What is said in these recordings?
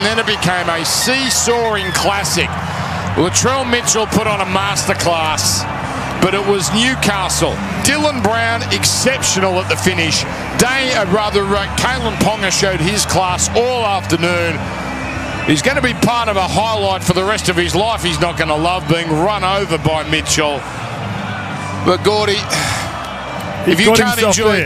Then it became a seesawing classic. Latrell Mitchell put on a masterclass, but it was Newcastle. Dylan Brown, exceptional at the finish. Kalyn Ponga showed his class all afternoon. He's going to be part of a highlight for the rest of his life. He's not going to love being run over by Mitchell. But Gordy, if you can't enjoy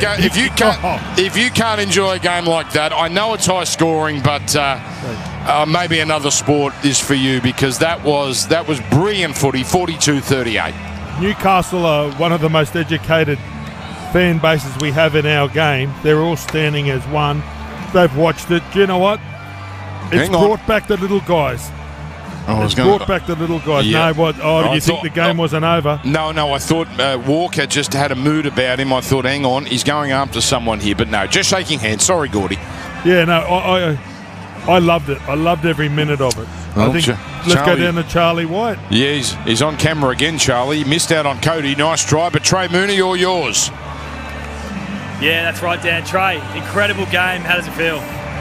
a game like that, I know it's high scoring, but maybe another sport is for you, because that was brilliant footy, 42-38. Newcastle are one of the most educated fan bases we have in our game. They're all standing as one. They've watched it. Do you know what? It's brought back the little guys. Brought back the little guys. Yeah. No, what? Oh, do you think the game wasn't over? No. I thought Walker just had a mood about him. I thought, hang on, he's going after someone here. But no, just shaking hands. Sorry, Gordy. Yeah, no, I loved it. I loved every minute of it. Well, I think let's go down to Charlie White. Yeah, he's on camera again, Charlie. He missed out on Cody. Nice try, but Trey Mooney, all yours. Yeah, that's right, Dan. Trey, incredible game. How does it feel?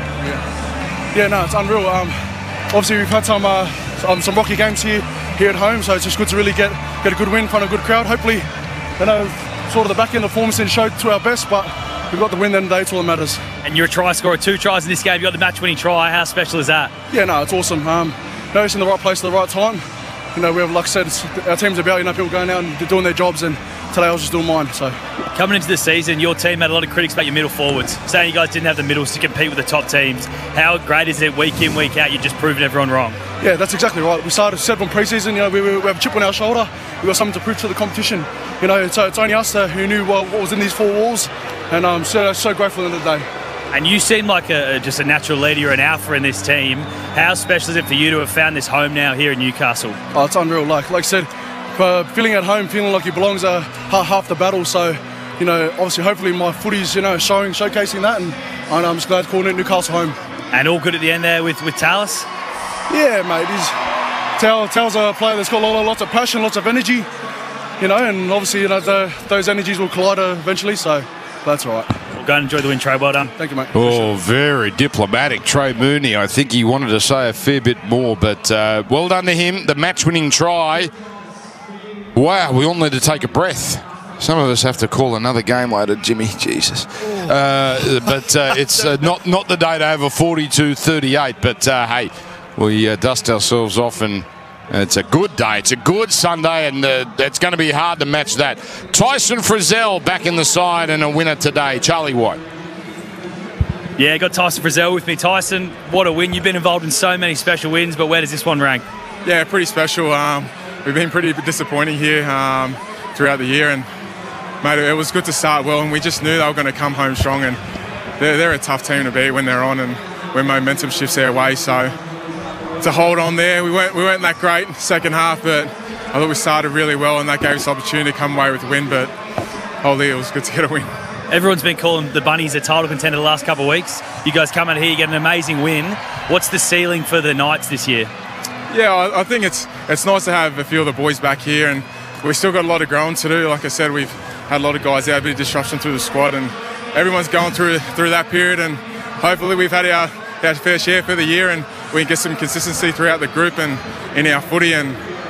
Yeah, no, it's unreal. Obviously, we've had some rocky games here at home, so it's just good to really get a good win in front of a good crowd. Hopefully, sort of the back end of the performance didn't show to our best, but we've got the win at the end of the day. It's all that matters. And you're a try scorer, 2 tries in this game. You got the match-winning try. How special is that? Yeah, no, it's awesome. It's in the right place at the right time. We have, like I said, our team's about people going out and doing their jobs, and today I was just doing mine. So coming into the season, your team had a lot of critics about your middle forwards, saying you guys didn't have the middles to compete with the top teams. How great is it week in, week out? You're just proving everyone wrong. Yeah, that's exactly right. We started 7 pre-season. We have a chip on our shoulder. We got something to prove to the competition. So it's only us who knew what was in these 4 walls, and I'm so grateful at the end of the day. And you seem like just a natural leader. You're an alpha in this team. How special is it for you to have found this home now here in Newcastle? Oh, it's unreal. Like I said, feeling at home, feeling like you belong is half the battle. So, obviously, hopefully my footy's, showcasing that, and I'm just glad calling it Newcastle home. And all good at the end there with Tallis? Yeah, mate. Tal's a player that's got lots of passion, lots of energy, and obviously, those energies will collide eventually. So that's all right. Go and enjoy the win, Trey. Well done. Thank you, mate. Oh, very diplomatic, Trey Mooney. I think he wanted to say a fair bit more, but well done to him. The match-winning try. Wow, we all need to take a breath. Some of us have to call another game later, Jimmy. Jesus. But it's not the day to have a 42-38. But hey, we dust ourselves off, and it's a good day. It's a good Sunday, and it's going to be hard to match that. Tyson Frizell back in the side and a winner today. Charlie White. Yeah, got Tyson Frizell with me. Tyson, what a win. You've been involved in so many special wins, but where does this one rank? Yeah, pretty special. We've been pretty disappointing here throughout the year, and mate, it was good to start well, and we just knew they were going to come home strong, and they're a tough team to beat when they're on and when momentum shifts their way. So to hold on there, we weren't that great second half, but I thought we started really well, and that gave us the opportunity to come away with a win. But holy, it was good to get a win. Everyone's been calling the Bunnies a title contender the last couple of weeks. You guys come out here, you get an amazing win. What's the ceiling for the Knights this year? Yeah, I think it's nice to have a few of the boys back here, and we've still got a lot of growing to do. Like I said, we've had a lot of guys out, a bit of disruption through the squad, and everyone's going through that period, and hopefully we've had our fair share for the year, and we can get some consistency throughout the group and in our footy, and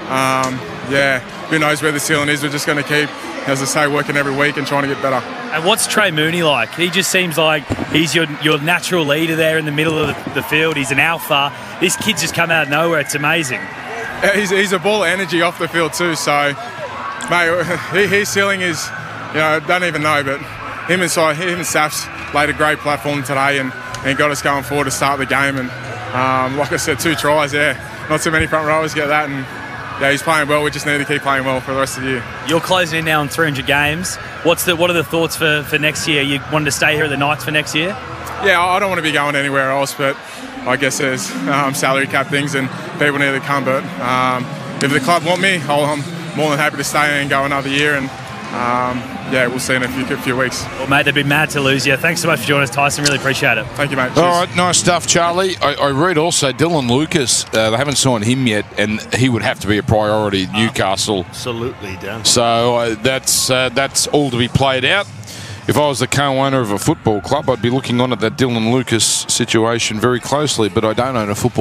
yeah, who knows where the ceiling is. We're just going to keep, as I say, working every week and trying to get better. And what's Trey Mooney like? He just seems like he's your natural leader there in the middle of the field. He's an alpha. This kid's just come out of nowhere. It's amazing. He's a ball of energy off the field too, so mate, his ceiling is, I don't even know, but him and Safs laid a great platform today and got us going forward to start the game, and like I said, 2 tries, not too many front rowers get that, and yeah, he's playing well. We just need to keep playing well for the rest of the year. You're closing in now on 300 games. What are the thoughts for next year? You wanted to stay here at the Knights for next year? Yeah, I don't want to be going anywhere else, but I guess there's salary cap things and people need to come, but if the club want me, I'm more than happy to stay and go another year, and yeah, we'll see in a few weeks. Well, mate, they'd be mad to lose you. Thanks so much for joining us, Tyson. Really appreciate it. Thank you, mate. All right, nice stuff, Charlie. I read also Dylan Lucas, they haven't signed him yet, and he would have to be a priority at Newcastle. Absolutely, Dan. So that's all to be played out. If I was the co-owner of a football club, I'd be looking on at that Dylan Lucas situation very closely, but I don't own a football